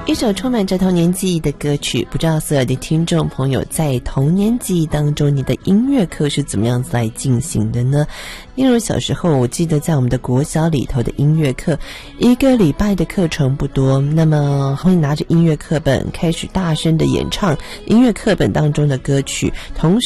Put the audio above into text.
一首充满着童年记忆的歌曲，不知道所有的听众朋友在童年记忆当中，你的音乐课是怎么样子来进行的呢？例如小时候，我记得在我们的国小里头的音乐课，一个礼拜的课程不多，那么会拿着音乐课本开始大声的演唱音乐课本当中的歌曲，同时